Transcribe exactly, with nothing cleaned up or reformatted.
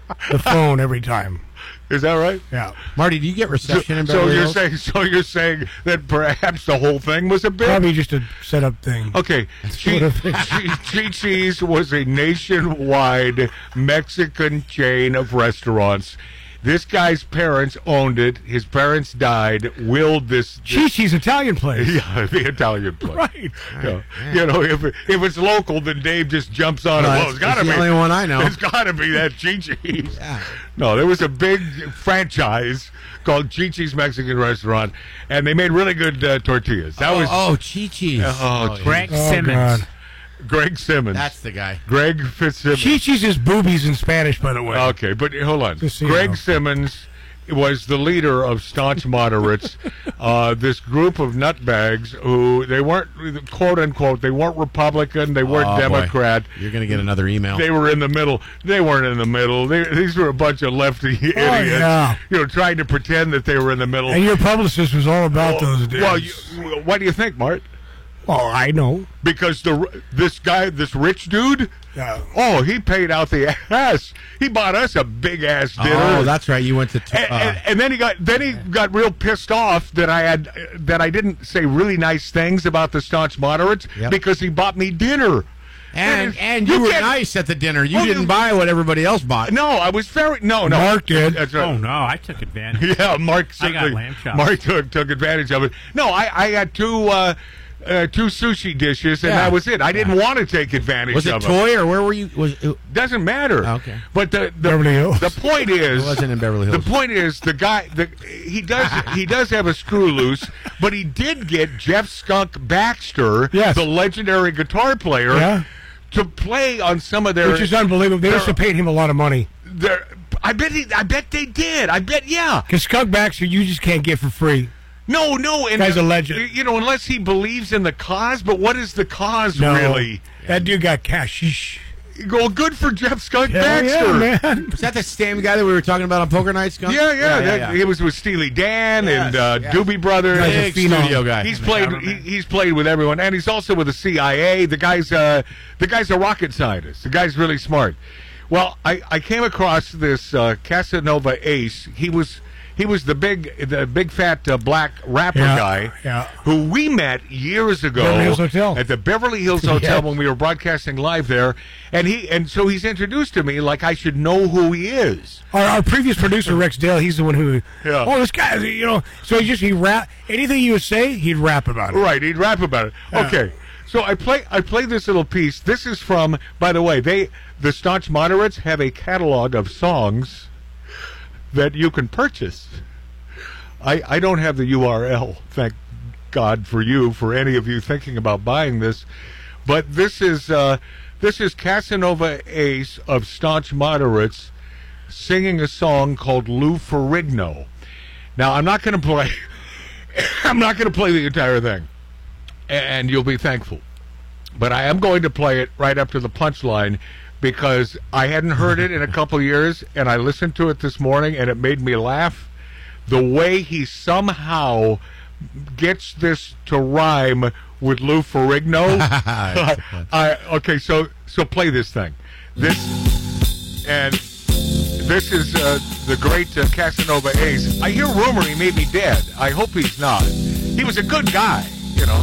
the phone every time. Is that right? Yeah. Marty, do you get reception So, in so Beverly you're Hills? saying so you're saying that perhaps the whole thing was a bit? Probably just a setup thing. Okay, Chi-Chi's was a nationwide Mexican chain of restaurants. This guy's parents owned it. His parents died, willed this. this Chi-Chi's Italian place. Yeah, the Italian place. Right. Yeah. You know, if it, if it's local, then Dave just jumps on No, it. Well, it's- it's got to it's be the only one I know. It's got to be that Chi-Chi's. Yeah. No, there was a big franchise called Chi-Chi's Mexican Restaurant, and they made really good uh, tortillas. That oh, was oh, Chi-Chi's. Oh, yeah. Greg Oh, Simmons. God. Greg Simmons. That's the guy. Greg Fitzsimmons. Chi-Chi's is boobies in Spanish, by the way. Okay, but hold on. Just so you Greg know. Simmons was the leader of staunch moderates, uh, this group of nutbags who they weren't, quote unquote, they weren't Republican, they weren't Oh, boy. Democrat. You're going to get another email. They were in the middle. They weren't in the middle. They, these were a bunch of lefty idiots, yeah. you know, trying to pretend that they were in the middle. And your publicist was all about well, those dudes. well, you, what do you think, Mart? Well, I know. Because the this guy, this rich dude, Yeah. oh, he paid out the ass. He bought us a big ass dinner. Oh, that's right. You went to. T- And, uh, and, and then he got then he got real pissed off that I had that I didn't say really nice things about the staunch moderates Yep. because he bought me dinner. and and you you, were can't- nice at the dinner. You Oh, didn't you- buy what everybody else bought. No, I was very no no. Mark did. That's right. Oh, no, I took advantage. Yeah, Mark I got simply lamb chops. Mark took, took advantage of it. No, I I had two. Uh, uh, two sushi dishes, and Yeah. that was it. I didn't want to take advantage Was it of it. Toy or where were you? Was it, Doesn't matter. Oh, okay. But the the, Beverly Hills. the point is, it wasn't in Beverly Hills. the point is the guy the he does he does have a screw loose, but he did get Jeff Skunk Baxter, Yes. the legendary guitar player, Yeah. to play on some of their. Which is unbelievable. They must have paid him a lot of money. their I bet he, I bet they did. I bet yeah. Because Skunk Baxter, you just can't get for free. No, no, and Guy's a legend. You know, unless he believes in the cause. But what is the cause No. really? That dude got cash. Sheesh. Well, good for Jeff Skunk Hell Baxter. yeah, man. Was that the same guy that we were talking about on Poker Nights? Skunk? Yeah, yeah, yeah, that- yeah. He was with Steely Dan Yes, and uh, yes. Doobie Brothers. Guy's a Big phenom. studio guy. He's played. He, he's played with everyone, and he's also with the C I A. The guy's uh, the guy's a rocket scientist. The guy's really smart. Well, I, I came across this uh, Casanova Ace. He was he was the big the big fat uh, black rapper Yeah, guy yeah. who we met years ago Beverly Hills Hotel. at the Beverly Hills Hotel Yeah. when we were broadcasting live there, and he and so he's introduced to me like I should know who he is. Our, our previous producer, Rex Dale, he's the one who, Yeah. oh, this guy, you know, so he just, he rap, anything you would say, he'd rap about it. Right, he'd rap about it. Yeah. Okay, so I play I play this little piece. This is from, by the way, they the staunch moderates have a catalog of songs that you can purchase. I I don't have the U R L. Thank God for you, for any of you thinking about buying this, but this is uh, this is Casanova Ace of staunch moderates singing a song called Lou Ferrigno. Now I'm not going to play. I'm not going to play the entire thing, and you'll be thankful. But I am going to play it right up to the punchline because I hadn't heard it in a couple years, and I listened to it this morning, and it made me laugh. The way he somehow gets this to rhyme with Lou Ferrigno. I, okay, so so play this thing. This and this is uh, the great uh, Casanova Ace. I hear rumor he may be dead. I hope he's not. He was a good guy.